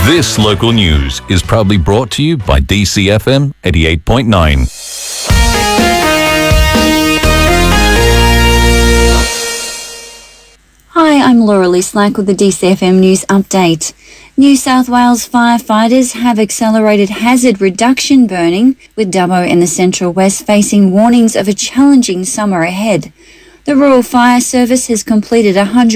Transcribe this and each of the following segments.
This local news is proudly brought to you by DCFM 88.9. Hi, I'm Laura Lee Slack with the DCFM News Update. New South Wales firefighters have accelerated hazard reduction burning, with Dubbo and the Central West facing warnings of a challenging summer ahead. The Rural Fire Service has completed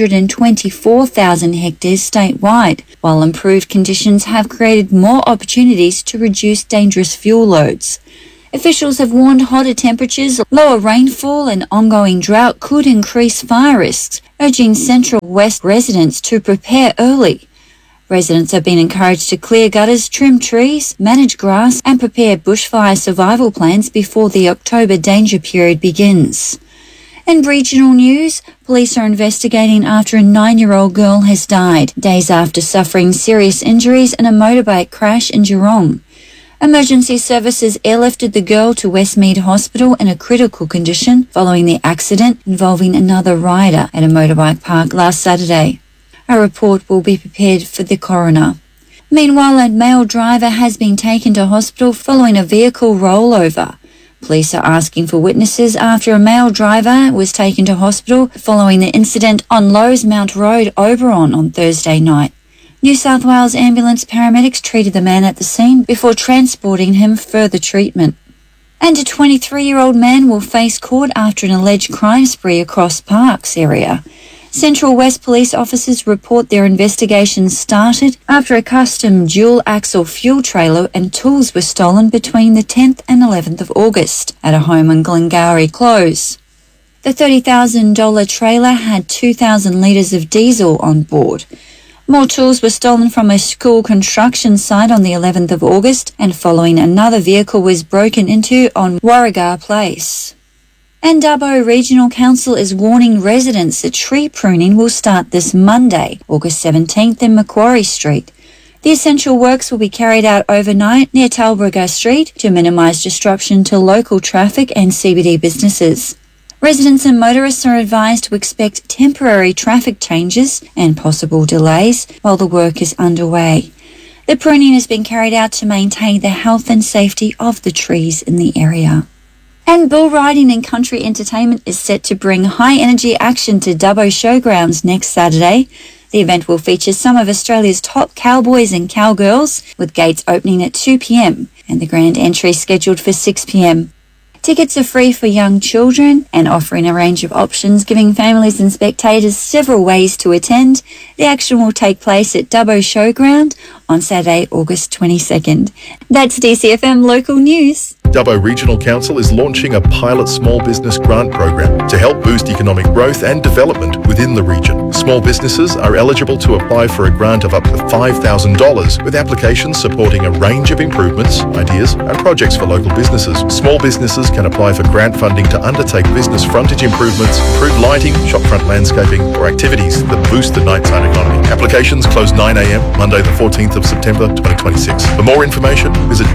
124,000 hectares statewide, while improved conditions have created more opportunities to reduce dangerous fuel loads. Officials have warned hotter temperatures, lower rainfall and ongoing drought could increase fire risks, urging Central West residents to prepare early. Residents have been encouraged to clear gutters, trim trees, manage grass and prepare bushfire survival plans before the October danger period begins. In regional news, police are investigating after a 9-year-old girl has died, days after suffering serious injuries in a motorbike crash in Geelong. Emergency services airlifted the girl to Westmead Hospital in a critical condition following the accident involving another rider at a motorbike park last Saturday. A report will be prepared for the coroner. Meanwhile, a male driver has been taken to hospital following a vehicle rollover. Police are asking for witnesses after a male driver was taken to hospital following the incident on Lowesmount Road, Oberon, on Thursday night. New South Wales ambulance paramedics treated the man at the scene before transporting him for further treatment. And a 23-year-old man will face court after an alleged crime spree across Parkes area. Central West police officers report their investigation started after a custom dual-axle fuel trailer and tools were stolen between the 10th and 11th of August at a home in Glengarry Close. The $30,000 trailer had 2,000 litres of diesel on board. More tools were stolen from a school construction site on the 11th of August, and following another vehicle was broken into on Warrigar Place. And Dubbo Regional Council is warning residents that tree pruning will start this Monday, August 17th in Macquarie Street. The essential works will be carried out overnight near Talbragar Street to minimise disruption to local traffic and CBD businesses. Residents and motorists are advised to expect temporary traffic changes and possible delays while the work is underway. The pruning has been carried out to maintain the health and safety of the trees in the area. And bull riding and country entertainment is set to bring high-energy action to Dubbo Showgrounds next Saturday. The event will feature some of Australia's top cowboys and cowgirls, with gates opening at 2 p.m. and the grand entry scheduled for 6 p.m. Tickets are free for young children and offering a range of options, giving families and spectators several ways to attend. The action will take place at Dubbo Showground on Saturday, August 22nd. That's DCFM Local News. Dubbo Regional Council is launching a pilot small business grant program to help boost economic growth and development within the region. Small businesses are eligible to apply for a grant of up to $5,000, with applications supporting a range of improvements, ideas and projects for local businesses. Small businesses can apply for grant funding to undertake business frontage improvements, improved lighting, shopfront landscaping or activities that boost the nighttime economy. Applications close 9 a.m. Monday the 14th of September 2026. For more information, visit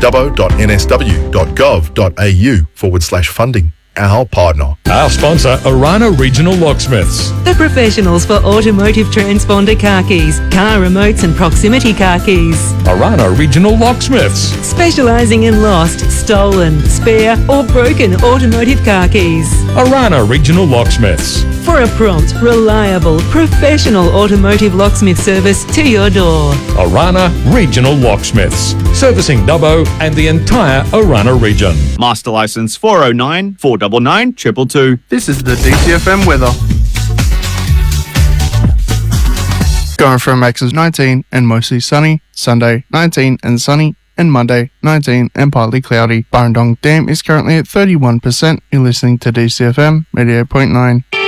dubbo.nsw.gov.au/funding. Our partner. Our sponsor, Orana Regional Locksmiths. The professionals for automotive transponder car keys, car remotes and proximity car keys. Orana Regional Locksmiths. Specialising in lost, stolen, spare or broken automotive car keys. Orana Regional Locksmiths. For a prompt, reliable, professional automotive locksmith service to your door. Orana Regional Locksmiths. Servicing Dubbo and the entire Orana region. Master Licence 409 499 222. This is the DCFM weather. Going for a max of 19 and mostly sunny. Sunday, 19 and sunny. And Monday, 19 and partly cloudy. Burrendong Dam is currently at 31%. You're listening to DCFM 88.9.